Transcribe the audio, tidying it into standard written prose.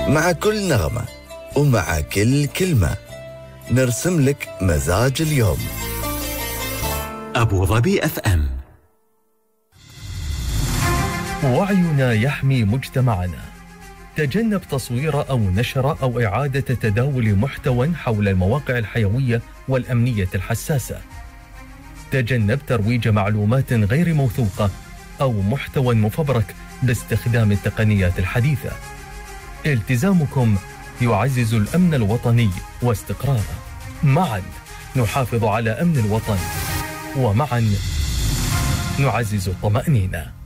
مع كل نغمة ومع كل كلمة نرسم لك مزاج اليوم. أبو ظبي FM. وعينا يحمي مجتمعنا. تجنب تصوير أو نشر أو إعادة تداول محتوى حول المواقع الحيوية والأمنية الحساسة. تجنب ترويج معلومات غير موثوقة أو محتوى مفبرك باستخدام التقنيات الحديثة. التزامكم يعزز الأمن الوطني واستقراره. معا نحافظ على أمن الوطن، ومعا نعزز الطمأنينة.